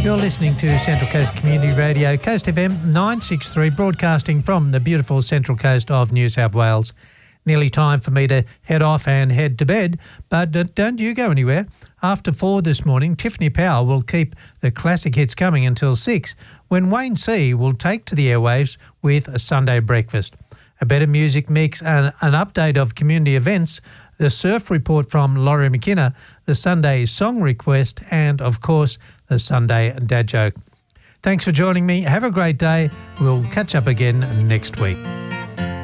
You're listening to Central Coast Community Radio, Coast FM 963, broadcasting from the beautiful Central Coast of New South Wales. Nearly time for me to head off and head to bed, but don't you go anywhere. After 4 this morning, Tiffany Powell will keep the classic hits coming until 6, when Wayne C will take to the airwaves with a Sunday breakfast. A better music mix and an update of community events, the surf report from Laurie McKenna, the Sunday song request, and, of course, the Sunday dad joke. Thanks for joining me. Have a great day. We'll catch up again next week.